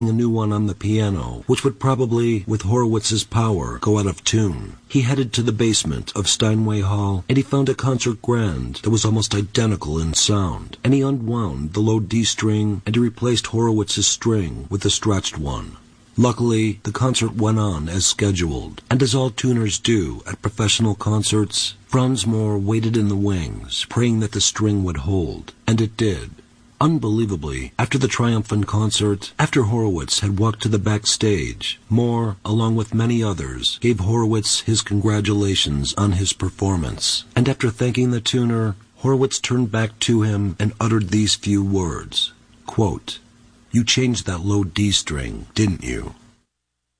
a new one on the piano, which would probably, with Horowitz's power, go out of tune. He headed to the basement of Steinway Hall, and he found a concert grand that was almost identical in sound. And he unwound the low D string, and he replaced Horowitz's string with the stretched one. Luckily, the concert went on as scheduled, and as all tuners do at professional concerts, Franz Moore waited in the wings, praying that the string would hold, and it did. Unbelievably, after the triumphant concert, after Horowitz had walked to the backstage, Moore, along with many others, gave Horowitz his congratulations on his performance. And after thanking the tuner, Horowitz turned back to him and uttered these few words, quote, "You changed that low D string, didn't you?"